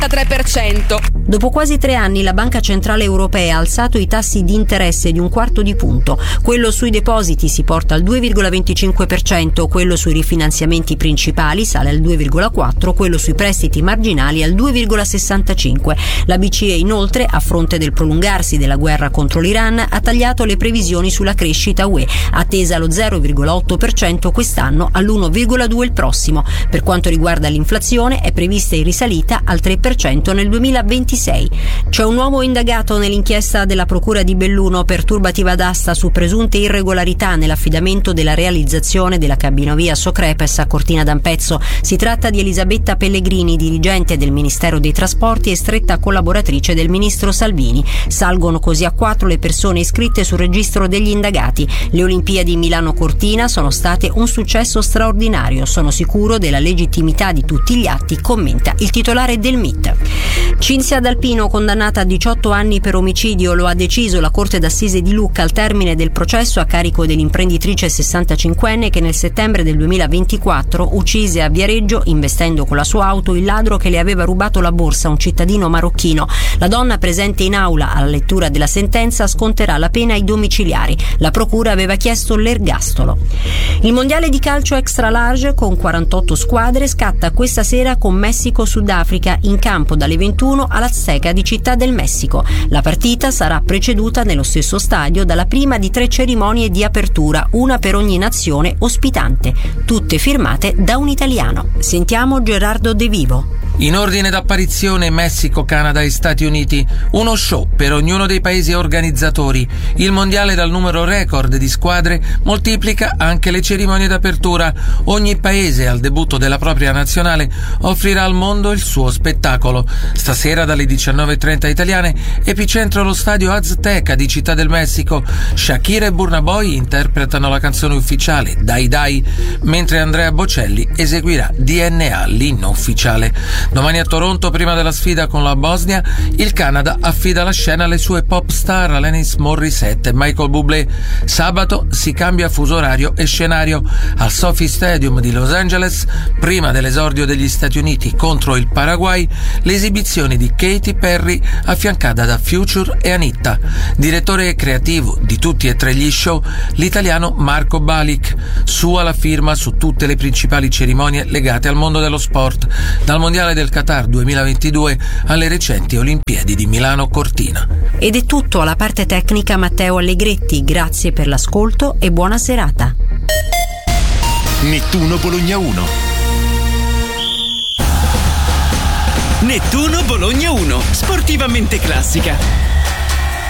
3%. Dopo quasi 3 anni la Banca Centrale Europea ha alzato i tassi di interesse di 1/4 punto. Quello sui depositi si porta al 2,25%, quello sui rifinanziamenti principali sale al 2,4%, quello sui prestiti marginali al 2,65%. La BCE inoltre, a fronte del prolungarsi della guerra contro l'Iran, ha tagliato le previsioni sulla crescita UE, attesa allo 0,8% quest'anno, all'1,2% il prossimo. Per quanto riguarda l'inflazione, è prevista in risalita al 3% nel 2026. C'è un uomo indagato nell'inchiesta della Procura di Belluno per turbativa d'asta su presunte irregolarità nell'affidamento della realizzazione della cabinovia Socrepes a Cortina d'Ampezzo. Si tratta di Elisabetta Pellegrini, dirigente del Ministero dei Trasporti e stretta collaboratrice del ministro Salvini. Salgono così a 4 le persone iscritte sul registro degli indagati. Le Olimpiadi Milano-Cortina sono state un successo straordinario. Sono sicuro della legittimità di tutti gli atti, commenta il titolare del MIT. Cinzia D'Alpino, condannata a 18 anni per omicidio, lo ha deciso la Corte d'Assise di Lucca al termine del processo a carico dell'imprenditrice 65enne che nel settembre del 2024 uccise a Viareggio, investendo con la sua auto il ladro che le aveva rubato la borsa, un cittadino marocchino. La donna, presente in aula alla lettura della sentenza, sconterà la pena ai domiciliari. La procura aveva chiesto l'ergastolo. Il mondiale di calcio extra large con 48 squadre scatta questa sera con Messico-Sudafrica in campo dalle 21 all'Azteca di Città del Messico. La partita sarà preceduta nello stesso stadio dalla prima di 3 cerimonie di apertura, una per ogni nazione ospitante, tutte firmate da un italiano. Sentiamo Gerardo De Vivo. In ordine d'apparizione Messico, Canada e Stati Uniti, uno show per ognuno dei paesi organizzatori. Il mondiale dal numero record di squadre moltiplica anche le cerimonie d'apertura. Ogni paese al debutto della propria nazionale offrirà al mondo il suo spettacolo. Stasera dalle 19:30 italiane, epicentro lo stadio Azteca di Città del Messico. Shakira e Burna Boy interpretano la canzone ufficiale Dai Dai, mentre Andrea Bocelli eseguirà DNA, l'inno ufficiale. Domani a Toronto, prima della sfida con la Bosnia, il Canada affida la scena alle sue pop star Alanis Morissette e Michael Bublé. Sabato si cambia fuso orario e scenario. Al Sophie Stadium di Los Angeles, prima dell'esordio degli Stati Uniti contro il Paraguay, le esibizioni di Katy Perry affiancata da Future e Anitta. Direttore creativo di tutti e 3 gli show, l'italiano Marco Balic. Sua la firma su tutte le principali cerimonie legate al mondo dello sport, dal mondiale del Qatar 2022 alle recenti Olimpiadi di Milano-Cortina. Ed è tutto. Alla parte tecnica Matteo Allegretti. Grazie per l'ascolto e buona serata. Nettuno Bologna 1. Nettuno Bologna 1, sportivamente classica.